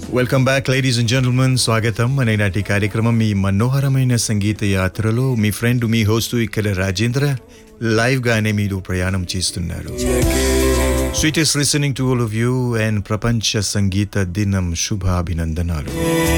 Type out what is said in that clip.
Welcome back ladies and gentlemen, స్వాగతం మన ఈనాటి కార్యక్రమం. మీ మనోహరమైన సంగీత యాత్రలో మీ ఫ్రెండ్, మీ హోస్ట్ ఇక్కడ రాజేంద్ర లైవ్ గానే మీరు ప్రయాణం చేస్తున్నారు. Sweetest listening to all of you and ప్రపంచ సంగీత దినం శుభాభినందనాలు.